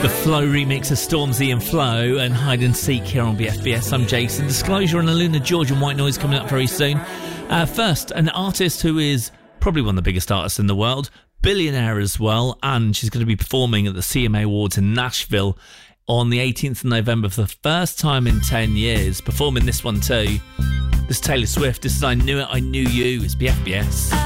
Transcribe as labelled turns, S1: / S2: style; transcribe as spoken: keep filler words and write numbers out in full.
S1: The Flow remix of Stormzy and Flow and Hide and Seek here on B F B S. I'm Jason. Disclosure on Aluna George and White Noise coming up very soon. Uh, first, an artist who is probably one of the biggest artists in the world, billionaire as well, and she's going to be performing at the C M A Awards in Nashville on the eighteenth of November for the first time in ten years, performing this one too. This is Taylor Swift. This is I Knew It, I Knew You. It's B F B S.